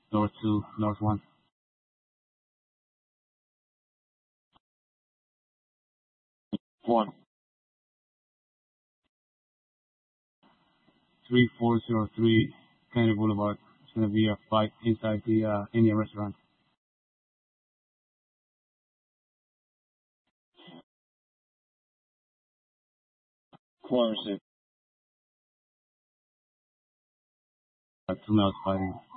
North 2, North 1. 1. 3403 Kennedy Boulevard. It's going to be a fight inside the Indian restaurant. Corner 6. 2 males fighting.